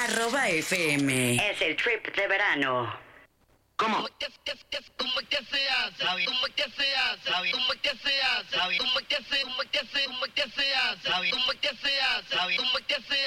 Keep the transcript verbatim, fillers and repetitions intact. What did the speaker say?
arroba F M. Es el trip de verano. ¿Cómo? ¿Cómo que se ¿Cómo que se hace? ¿Cómo que se hace? ¿Cómo que se hace? ¿Cómo que se ¿Cómo que se ¿Cómo que se hace? ¿Cómo que se hace? ¿Cómo